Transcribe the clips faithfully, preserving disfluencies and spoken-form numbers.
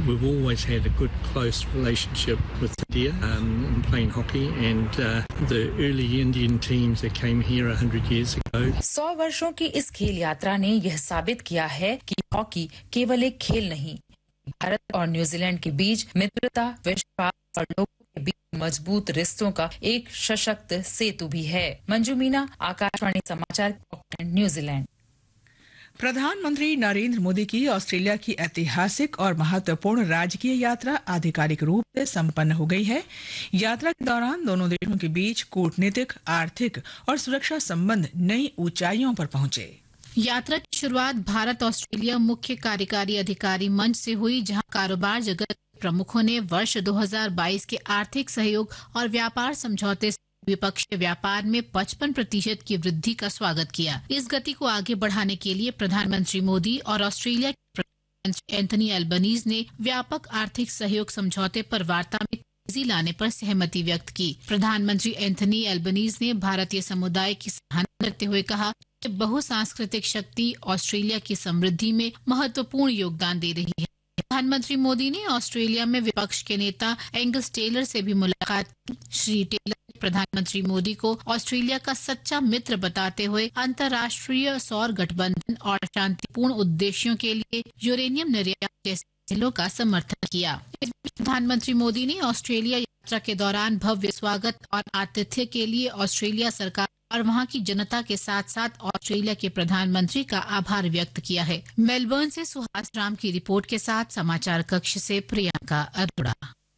we've always had a good, close relationship with India um, playing hockey, and uh, the early Indian teams that came here a hundred years ago. सौ वर्षों की इस खेल यात्रा ने यह साबित किया है कि हॉकी केवल एक खेल नहीं, भारत और न्यूजीलैंड के बीच मित्रता, विश्वास और लोगों के बीच मजबूत रिश्तों का एक सशक्त सेतु भी है। मंजू मीना, आकाशवाणी समाचार, ऑकलैंड, न्यूजीलैंड। प्रधानमंत्री नरेंद्र मोदी की ऑस्ट्रेलिया की ऐतिहासिक और महत्वपूर्ण राजकीय यात्रा आधिकारिक रूप से संपन्न हो गई है। यात्रा के दौरान दोनों देशों के बीच कूटनीतिक, आर्थिक और सुरक्षा संबंध नई ऊंचाइयों पर पहुंचे। यात्रा की शुरुआत भारत ऑस्ट्रेलिया मुख्य कार्यकारी अधिकारी मंच से हुई, जहां कारोबार जगत के प्रमुखों ने वर्ष दो हज़ार बाईस के आर्थिक सहयोग और व्यापार समझौते से द्विपक्षीय व्यापार में पचपन प्रतिशत की वृद्धि का स्वागत किया। इस गति को आगे बढ़ाने के लिए प्रधानमंत्री मोदी और ऑस्ट्रेलिया के प्रधानमंत्री एंथनी एल्बनीज ने व्यापक आर्थिक सहयोग समझौते पर वार्ता में तेजी लाने पर सहमति व्यक्त की। प्रधानमंत्री एंथनी एल्बनीज ने भारतीय समुदाय की सराहना करते हुए कहा कि बहुसांस्कृतिक शक्ति ऑस्ट्रेलिया की समृद्धि में महत्वपूर्ण योगदान दे रही है। प्रधानमंत्री मोदी ने ऑस्ट्रेलिया में विपक्ष के नेता एंगस टेलर से भी मुलाकात की। श्री टेलर ने प्रधानमंत्री मोदी को ऑस्ट्रेलिया का सच्चा मित्र बताते हुए अंतर्राष्ट्रीय सौर गठबंधन और शांतिपूर्ण उद्देश्यों के लिए यूरेनियम निर्यात जैसे मसलों का समर्थन किया। इस बीच प्रधानमंत्री मोदी ने ऑस्ट्रेलिया यात्रा के दौरान भव्य स्वागत और आतिथ्य के लिए ऑस्ट्रेलिया सरकार और वहां की जनता के साथ साथ ऑस्ट्रेलिया के प्रधानमंत्री का आभार व्यक्त किया है। मेलबर्न से सुहास राम की रिपोर्ट के साथ समाचार कक्ष से प्रियंका अरोड़ा।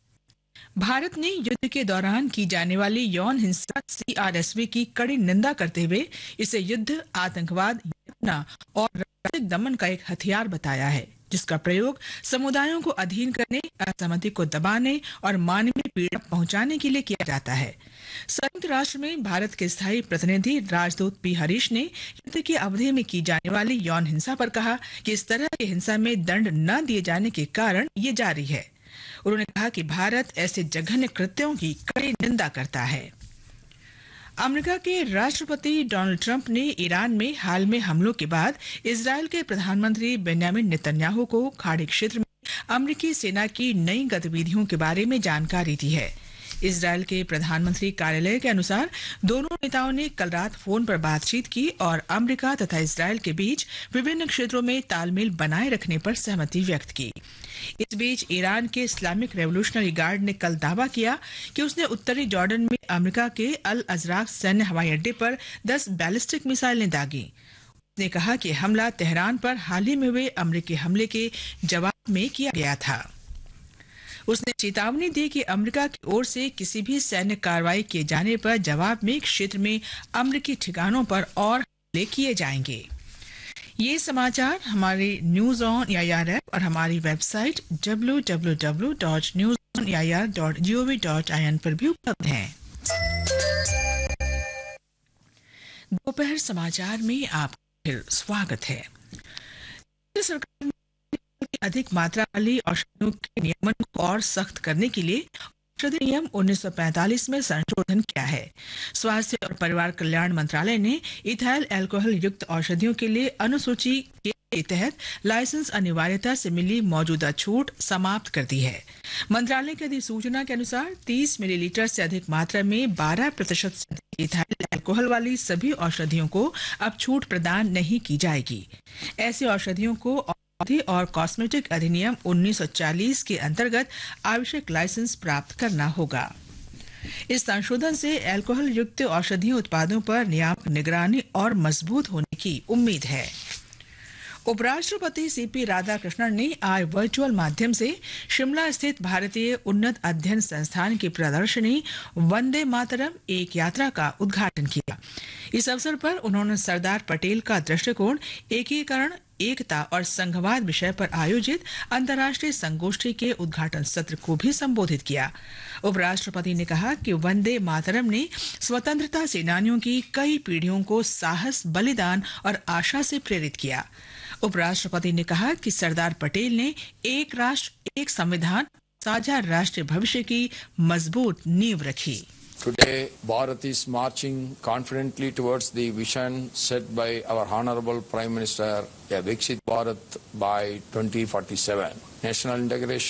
भारत ने युद्ध के दौरान की जाने वाली यौन हिंसा सीआरएसवी की कड़ी निंदा करते हुए इसे युद्ध, आतंकवाद, यातना और राजनीतिक दमन का एक हथियार बताया है, जिसका प्रयोग समुदायों को अधीन करने, असहमति को दबाने और मानवीय पीड़ा पहुंचाने के लिए किया जाता है। संयुक्त राष्ट्र में भारत के स्थायी प्रतिनिधि राजदूत पी हरीश ने युद्ध की अवधि में की जाने वाली यौन हिंसा पर कहा कि इस तरह की हिंसा में दंड न दिए जाने के कारण ये जारी है। उन्होंने कहा कि भारत ऐसे जघन्य कृत्यों की कड़ी निंदा करता है। अमेरिका के राष्ट्रपति डोनाल्ड ट्रंप ने ईरान में हाल में हमलों के बाद इजरायल के प्रधानमंत्री बेंजामिन नेतन्याहू को खाड़ी क्षेत्र में अमेरिकी सेना की नई गतिविधियों के बारे में जानकारी दी है। इजरायल के प्रधानमंत्री कार्यालय के अनुसार दोनों नेताओं ने कल रात फोन पर बातचीत की और अमेरिका तथा इजरायल के बीच विभिन्न क्षेत्रों में तालमेल बनाए रखने पर सहमति व्यक्त की। इस बीच ईरान के इस्लामिक रेवोल्यूशनरी गार्ड ने कल दावा किया कि उसने उत्तरी जॉर्डन में अमेरिका के अल अजराक सैन्य हवाई अड्डे पर दस बैलिस्टिक मिसाइलें दागी। उसने कहा कि हमला तेहरान पर हाल ही में हुए अमेरिकी हमले के जवाब में किया गया था। उसने चेतावनी दी कि अमेरिका की ओर से किसी भी सैन्य कार्रवाई किए जाने पर जवाब में क्षेत्र में अमेरिकी ठिकानों पर और हमले किए जाएंगे। ये समाचार हमारे न्यूज ऑन एआईआर ऐप और हमारी website W W W dot news on A I R dot G O V dot I N पर भी उपलब्ध हैं। दोपहर समाचार में आपका फिर स्वागत है। सरकार ने अधिक मात्रा वाली औषधियों के नियमन को और सख्त करने के लिए औषधि नियम उन्नीस सौ पैंतालीस में संशोधन किया है। स्वास्थ्य और परिवार कल्याण मंत्रालय ने इथाइल अल्कोहल युक्त औषधियों के लिए अनुसूची के तहत लाइसेंस अनिवार्यता से मिली मौजूदा छूट समाप्त कर दी है। मंत्रालय की अधिसूचना के अनुसार तीस मिलीलीटर से अधिक मात्रा में बारह प्रतिशत से अधिक इथाइल अल्कोहल वाली सभी औषधियों को अब छूट प्रदान नहीं की जाएगी। ऐसी औषधियों को औषधि और कॉस्मेटिक अधिनियम उन्नीस सौ चालीस के अंतर्गत आवश्यक लाइसेंस प्राप्त करना होगा। इस संशोधन से अल्कोहल युक्त औषधीय उत्पादों पर नियामक निगरानी और मजबूत होने की उम्मीद है। उपराष्ट्रपति सीपी राधाकृष्णन ने आज वर्चुअल माध्यम से शिमला स्थित भारतीय उन्नत अध्ययन संस्थान की प्रदर्शनी वंदे मातरम एक यात्रा का उद्घाटन किया। इस अवसर पर उन्होंने सरदार पटेल का दृष्टिकोण, एकीकरण, एकता और संघवाद विषय पर आयोजित अंतर्राष्ट्रीय संगोष्ठी के उद्घाटन सत्र को भी संबोधित किया। उपराष्ट्रपति ने कहा कि वंदे मातरम ने स्वतंत्रता सेनानियों की कई पीढ़ियों को साहस, बलिदान और आशा से प्रेरित किया। उपराष्ट्रपति ने कहा कि सरदार पटेल ने एक राष्ट्र, एक संविधान, साझा राष्ट्रीय भविष्य की मजबूत नींव रखी। Today, Bharat is marching confidently towards the vision set by our Honorable Prime Minister, a Viksit Bharat by twenty forty-seven. National integration